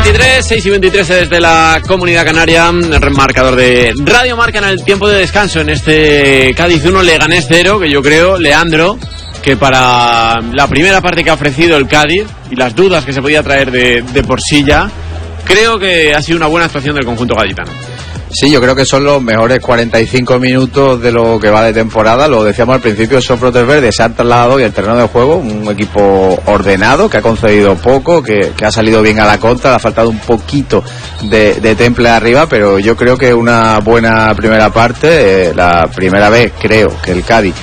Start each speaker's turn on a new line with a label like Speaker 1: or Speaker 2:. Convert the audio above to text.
Speaker 1: 6:23 desde la Comunidad Canaria, el marcador de Radio Marca en el tiempo de descanso en este Cádiz 1, Leganés 0, que yo creo, Leandro, que para la primera parte que ha ofrecido el Cádiz y las dudas que se podía traer de por sí ya, creo que ha sido una buena actuación del conjunto gaditano.
Speaker 2: Sí, yo creo que son los mejores 45 minutos de lo que va de temporada. Lo decíamos al principio, son Brotes Verdes, se han trasladado y el terreno de juego, un equipo ordenado, que ha concedido poco, que ha salido bien a la contra, le ha faltado un poquito de temple arriba, pero yo creo que una buena primera parte, la primera vez creo que el Cádiz